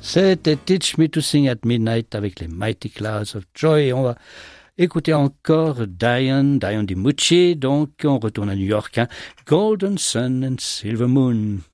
C'était Teach Me to Sing at Midnight avec les Mighty Clouds of Joy. Et on va écouter encore Diane DiMucci. Donc, on retourne à New York. Golden Sun and Silver Moon.